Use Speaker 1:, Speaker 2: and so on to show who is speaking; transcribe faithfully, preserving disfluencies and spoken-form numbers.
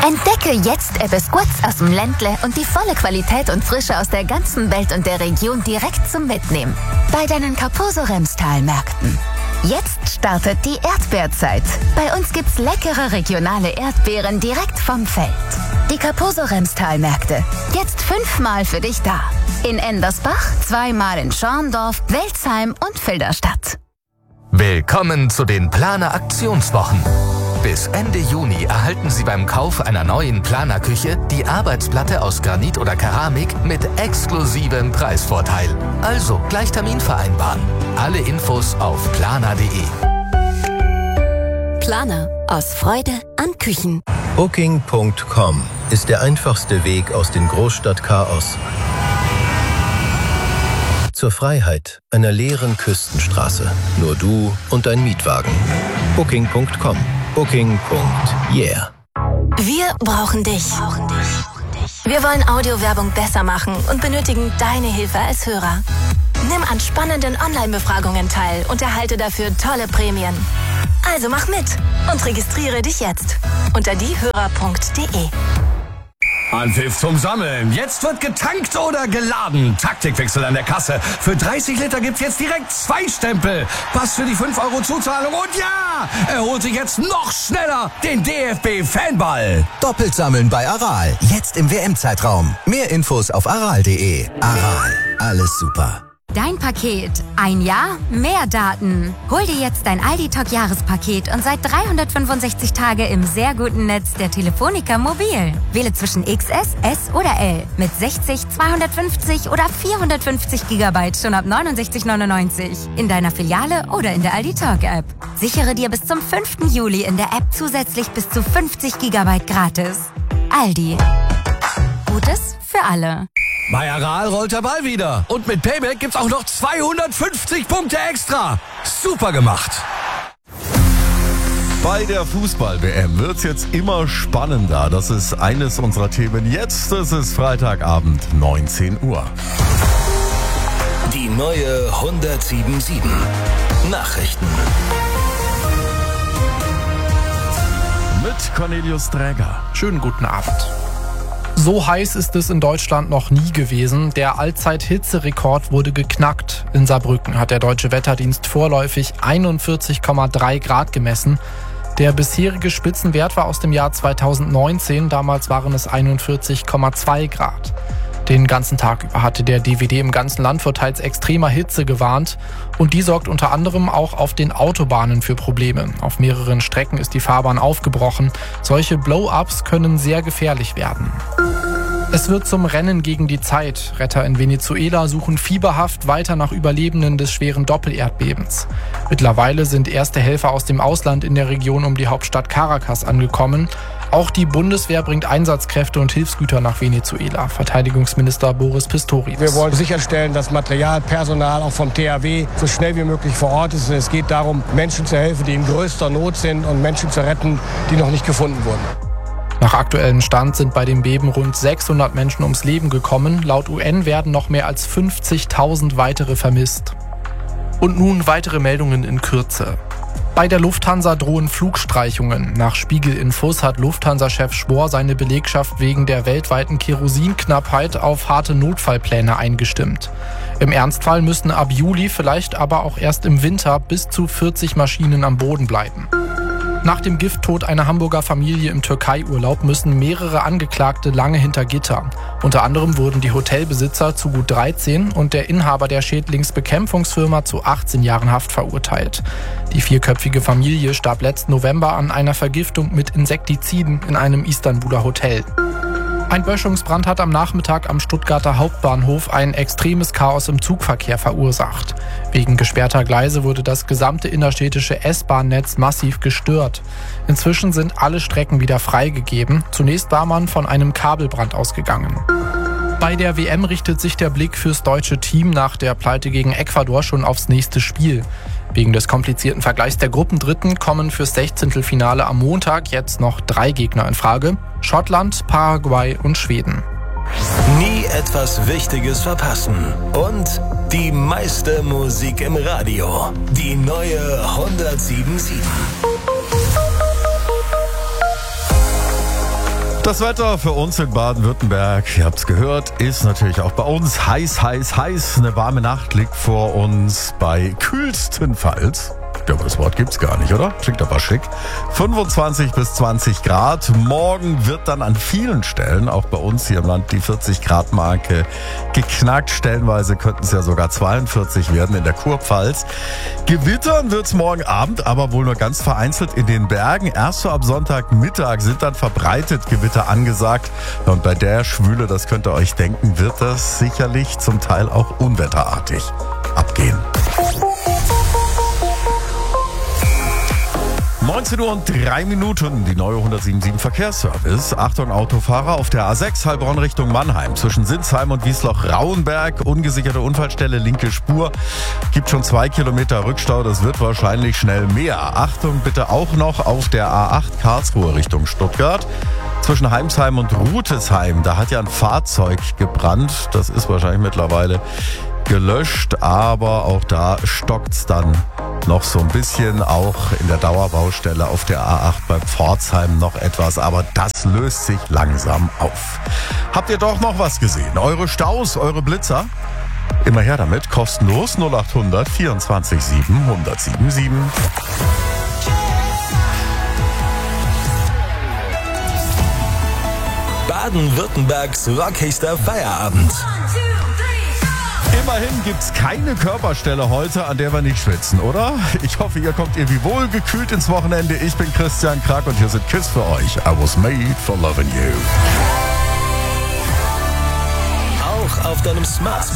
Speaker 1: Entdecke jetzt Ebbe Squats aus dem Ländle und die volle Qualität und Frische aus der ganzen Welt und der Region direkt zum Mitnehmen. Bei deinen Carposo-Remstal-Märkten. Jetzt startet die Erdbeerzeit. Bei uns gibt's leckere regionale Erdbeeren direkt vom Feld. Die Carposo-Remstal-Märkte. Jetzt fünfmal für dich da. In Endersbach, zweimal in Schorndorf, Welzheim und Filderstadt.
Speaker 2: Willkommen zu den Planer Aktionswochen. Bis Ende Juni erhalten Sie beim Kauf einer neuen Planerküche die Arbeitsplatte aus Granit oder Keramik mit exklusivem Preisvorteil. Also gleich Termin vereinbaren. Alle Infos auf planer punkt de.
Speaker 1: Planer. Aus Freude an Küchen.
Speaker 3: Booking Punkt com ist der einfachste Weg aus dem Großstadtchaos zur Freiheit einer leeren Küstenstraße. Nur du und dein Mietwagen. Booking Punkt com. Booking. Yeah.
Speaker 1: Wir brauchen dich. Wir wollen Audiowerbung besser machen und benötigen deine Hilfe als Hörer. Nimm an spannenden Online-Befragungen teil und erhalte dafür tolle Prämien. Also mach mit und registriere dich jetzt unter diehörer punkt de.
Speaker 4: Anpfiff zum Sammeln. Jetzt wird getankt oder geladen. Taktikwechsel an der Kasse. Für dreißig Liter gibt's jetzt direkt zwei Stempel. Pass für die fünf Euro Zuzahlung. Und ja, er holt sich jetzt noch schneller den D F B-Fanball.
Speaker 5: Doppelt sammeln bei Aral. Jetzt im W M-Zeitraum. Mehr Infos auf aral punkt de. Aral. Alles super.
Speaker 6: Dein Paket. Ein Jahr, mehr Daten. Hol dir jetzt dein Aldi-Talk-Jahrespaket und sei dreihundertfünfundsechzig Tage im sehr guten Netz der Telefonica Mobil. Wähle zwischen X S, S oder L mit sechzig, zweihundertfünfzig oder vierhundertfünfzig Gigabyte schon ab neunundsechzig neunundneunzig in deiner Filiale oder in der Aldi-Talk-App. Sichere dir bis zum fünften Juli in der App zusätzlich bis zu fünfzig Gigabyte gratis. Aldi. Gutes für alle.
Speaker 4: Bei Aral rollt der Ball wieder. Und mit Payback gibt's auch noch zweihundertfünfzig Punkte extra. Super gemacht.
Speaker 7: Bei der Fußball-W M wird's jetzt immer spannender. Das ist eines unserer Themen jetzt. Es ist Freitagabend, neunzehn Uhr.
Speaker 2: Die neue hundertsieben sieben Nachrichten.
Speaker 7: Mit Cornelius Träger.
Speaker 8: Schönen guten Abend. So heiß ist es in Deutschland noch nie gewesen. Der Allzeit-Hitzerekord wurde geknackt. In Saarbrücken hat der Deutsche Wetterdienst vorläufig einundvierzig Komma drei Grad gemessen. Der bisherige Spitzenwert war aus dem Jahr zweitausendneunzehn. Damals waren es einundvierzig Komma zwei Grad. Den ganzen Tag über hatte der D W D im ganzen Land vor teils extremer Hitze gewarnt. Und die sorgt unter anderem auch auf den Autobahnen für Probleme. Auf mehreren Strecken ist die Fahrbahn aufgebrochen. Solche Blow-ups können sehr gefährlich werden. Es wird zum Rennen gegen die Zeit. Retter in Venezuela suchen fieberhaft weiter nach Überlebenden des schweren Doppelerdbebens. Mittlerweile sind erste Helfer aus dem Ausland in der Region um die Hauptstadt Caracas angekommen. Auch die Bundeswehr bringt Einsatzkräfte und Hilfsgüter nach Venezuela. Verteidigungsminister Boris Pistorius.
Speaker 9: Wir wollen sicherstellen, dass Material, Personal auch vom T H W so schnell wie möglich vor Ort ist. Es geht darum, Menschen zu helfen, die in größter Not sind und Menschen zu retten, die noch nicht gefunden wurden.
Speaker 8: Nach aktuellem Stand sind bei dem Beben rund sechshundert Menschen ums Leben gekommen. Laut U N werden noch mehr als fünfzigtausend weitere vermisst. Und nun weitere Meldungen in Kürze. Bei der Lufthansa drohen Flugstreichungen. Nach Spiegel-Infos hat Lufthansa-Chef Spohr seine Belegschaft wegen der weltweiten Kerosinknappheit auf harte Notfallpläne eingestimmt. Im Ernstfall müssen ab Juli, vielleicht aber auch erst im Winter, bis zu vierzig Maschinen am Boden bleiben. Nach dem Gifttod einer Hamburger Familie im Türkei-Urlaub müssen mehrere Angeklagte lange hinter Gitter. Unter anderem wurden die Hotelbesitzer zu gut dreizehn und der Inhaber der Schädlingsbekämpfungsfirma zu achtzehn Jahren Haft verurteilt. Die vierköpfige Familie starb letzten November an einer Vergiftung mit Insektiziden in einem Istanbuler Hotel. Ein Böschungsbrand hat am Nachmittag am Stuttgarter Hauptbahnhof ein extremes Chaos im Zugverkehr verursacht. Wegen gesperrter Gleise wurde das gesamte innerstädtische S-Bahn-Netz massiv gestört. Inzwischen sind alle Strecken wieder freigegeben. Zunächst war man von einem Kabelbrand ausgegangen. Bei der W M richtet sich der Blick fürs deutsche Team nach der Pleite gegen Ecuador schon aufs nächste Spiel. Wegen des komplizierten Vergleichs der Gruppendritten kommen fürs Sechzehntelfinale am Montag jetzt noch drei Gegner in Frage: Schottland, Paraguay und Schweden.
Speaker 2: Nie etwas Wichtiges verpassen. Und die meiste Musik im Radio. Die neue hundertsieben sieben.
Speaker 7: Das Wetter für uns in Baden-Württemberg, ihr habt es gehört, ist natürlich auch bei uns heiß, heiß, heiß. Eine warme Nacht liegt vor uns bei kühlstenfalls. Ja, aber das Wort gibt's gar nicht, oder? Klingt aber schick. fünfundzwanzig bis zwanzig Grad. Morgen wird dann an vielen Stellen, auch bei uns hier im Land, die vierzig Grad Marke geknackt. Stellenweise könnten es ja sogar zweiundvierzig werden in der Kurpfalz. Gewittern wird's morgen Abend, aber wohl nur ganz vereinzelt in den Bergen. Erst so ab Sonntagmittag sind dann verbreitet Gewitter angesagt. Und bei der Schwüle, das könnt ihr euch denken, wird das sicherlich zum Teil auch unwetterartig abgehen. neunzehn Uhr und drei Minuten, die neue hundertsiebenundsiebzig Verkehrsservice. Achtung Autofahrer, auf der A sechs Heilbronn Richtung Mannheim zwischen Sinsheim und Wiesloch-Rauenberg. Ungesicherte Unfallstelle, linke Spur. Gibt schon zwei Kilometer Rückstau, das wird wahrscheinlich schnell mehr. Achtung bitte auch noch auf der A acht Karlsruhe Richtung Stuttgart. Zwischen Heimsheim und Rutesheim, da hat ja ein Fahrzeug gebrannt. Das ist wahrscheinlich mittlerweile gelöscht, aber auch da stockt's dann noch so ein bisschen, auch in der Dauerbaustelle auf der A acht bei Pforzheim noch etwas, aber das löst sich langsam auf. Habt ihr doch noch was gesehen? Eure Staus, eure Blitzer? Immer her damit, kostenlos null acht hundert vierundzwanzig sieben hundert siebenundsiebzig.
Speaker 10: Baden-Württembergs rockigster Feierabend.
Speaker 7: Immerhin gibt's keine Körperstelle heute, an der wir nicht schwitzen, oder? Ich hoffe, ihr kommt irgendwie wohl gekühlt ins Wochenende. Ich bin Christian Krag und hier sind Kiss für euch. I was made for loving you.
Speaker 10: Auch auf deinem Smart